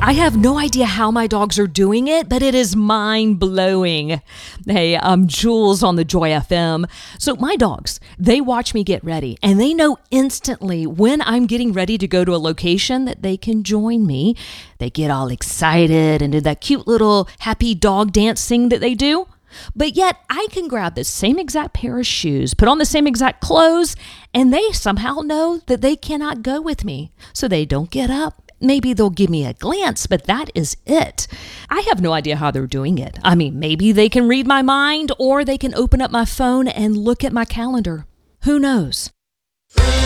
I have no idea how my dogs are doing it, but it is mind-blowing. Hey, I'm Jules on the Joy FM. So my dogs, they watch me get ready, and they know instantly when I'm getting ready to go to a location that they can join me. They get all excited and do that cute little happy dog dance thing that they do. But yet I can grab the same exact pair of shoes, put on the same exact clothes, and they somehow know that they cannot go with me. So they don't get up. Maybe they'll give me a glance, but that is it. I have no idea how they're doing it. I mean, maybe they can read my mind, or they can open up my phone and look at my calendar. Who knows?